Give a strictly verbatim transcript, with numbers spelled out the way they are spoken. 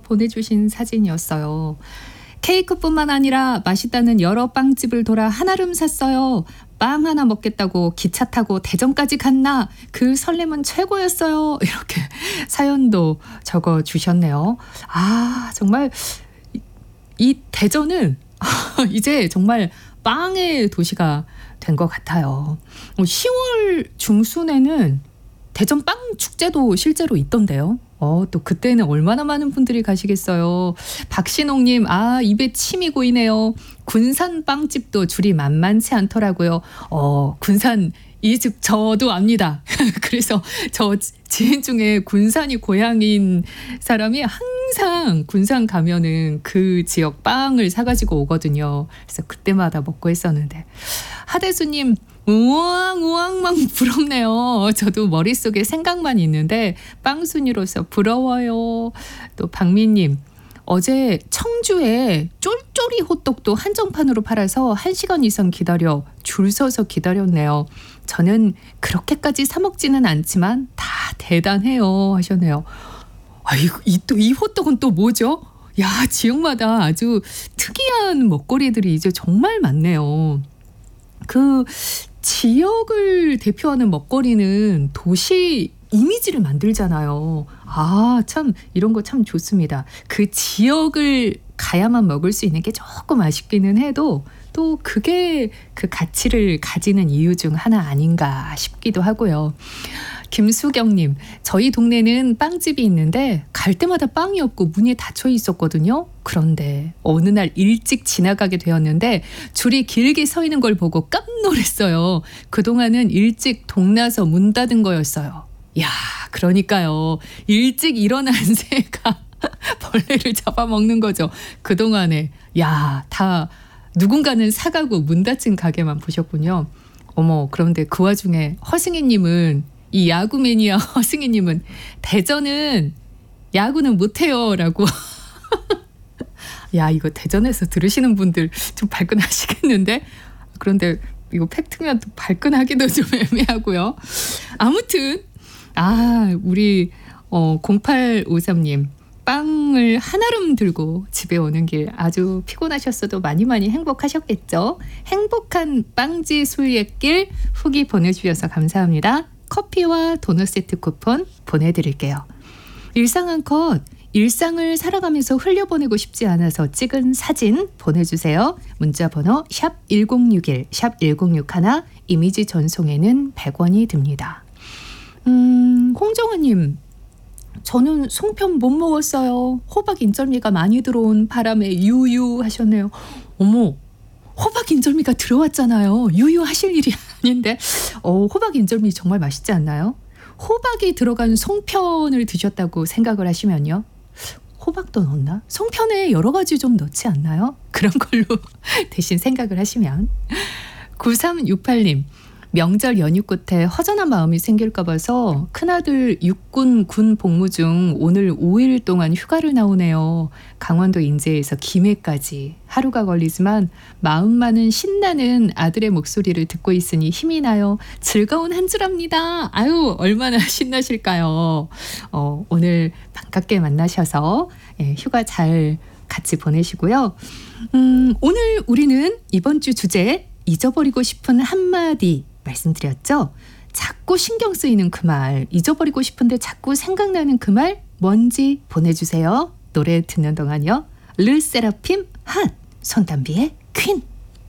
보내주신 사진이었어요. 케이크뿐만 아니라 맛있다는 여러 빵집을 돌아 한아름 샀어요. 빵 하나 먹겠다고 기차 타고 대전까지 갔나? 그 설렘은 최고였어요. 이렇게 사연도 적어주셨네요. 아, 정말 이 대전은 이제 정말 빵의 도시가 된 것 같아요. 시월 중순에는 대전 빵 축제도 실제로 있던데요. 어, 또 그때는 얼마나 많은 분들이 가시겠어요. 박신옥님, 아, 입에 침이 고이네요. 군산 빵집도 줄이 만만치 않더라고요. 어, 군산 이 집 저도 압니다. 그래서 저 지인 중에 군산이 고향인 사람이 항상 군산 가면은 그 지역 빵을 사가지고 오거든요. 그래서 그때마다 먹고 있었는데. 하대수님, 우왕 우왕망 부럽네요. 저도 머릿속에 생각만 있는데 빵순이로서 부러워요. 또 박미님, 어제 청주에 쫄쫄이 호떡도 한정판으로 팔아서 한 시간 이상 기다려 줄 서서 기다렸네요. 저는 그렇게까지 사 먹지는 않지만 다 대단해요 하셨네요. 아, 이, 이, 또 이 호떡은 또 뭐죠? 야, 지역마다 아주 특이한 먹거리들이 이제 정말 많네요. 그 지역을 대표하는 먹거리는 도시 이미지를 만들잖아요. 아, 참 이런 거 참 좋습니다. 그 지역을 가야만 먹을 수 있는 게 조금 아쉽기는 해도 또 그게 그 가치를 가지는 이유 중 하나 아닌가 싶기도 하고요. 김수경님, 저희 동네는 빵집이 있는데 갈 때마다 빵이 없고 문이 닫혀 있었거든요. 그런데 어느 날 일찍 지나가게 되었는데 줄이 길게 서 있는 걸 보고 깜놀했어요. 그동안은 일찍 동나서 문 닫은 거였어요. 야, 그러니까요. 일찍 일어난 새가 벌레를 잡아먹는 거죠. 그동안에. 야, 다 누군가는 사가고 문 닫힌 가게만 보셨군요. 어머, 그런데 그 와중에 허승희님은, 이 야구 매니아 허승희님은 대전은 야구는 못해요 라고. 야, 이거 대전에서 들으시는 분들 좀 발끈하시겠는데? 그런데 이거 팩트면 또 발끈하기도 좀 애매하고요. 아무튼 아, 우리 어, 공팔오삼님, 빵을 한아름 들고 집에 오는 길 아주 피곤하셨어도 많이 많이 행복하셨겠죠? 행복한 빵지 순례길 후기 보내주셔서 감사합니다. 커피와 도넛 세트 쿠폰 보내드릴게요. 일상 한 컷, 일상을 살아가면서 흘려보내고 싶지 않아서 찍은 사진 보내주세요. 문자번호 샵 일공육일, 샵 일공육일, 이미지 전송에는 백 원이 듭니다. 음, 홍정아님, 저는 송편 못 먹었어요. 호박 인절미가 많이 들어온 바람에 유유 하셨네요. 어머, 호박 인절미가 들어왔잖아요. 유유 하실 일이 아닌데. 어, 호박 인절미 정말 맛있지 않나요? 호박이 들어간 송편을 드셨다고 생각을 하시면요. 호박도 넣나? 송편에 여러 가지 좀 넣지 않나요? 그런 걸로 대신 생각을 하시면. 구삼육팔님, 명절 연휴 끝에 허전한 마음이 생길까 봐서 큰아들 육군 군 복무 중 오늘 오 일 동안 휴가를 나오네요. 강원도 인제에서 김해까지 하루가 걸리지만 마음만은 신나는 아들의 목소리를 듣고 있으니 힘이 나요. 즐거운 한 주랍니다. 아유, 얼마나 신나실까요? 어, 오늘 반갑게 만나셔서 예, 휴가 잘 같이 보내시고요. 음, 오늘 우리는 이번 주 주제 잊어버리고 싶은 한마디 말씀드렸죠? 자꾸 신경 쓰이는 그 말, 잊어버리고 싶은데 자꾸 생각나는 그 말 뭔지 보내주세요. 노래 듣는 동안요. 르세라핌 핫, 손담비의 퀸.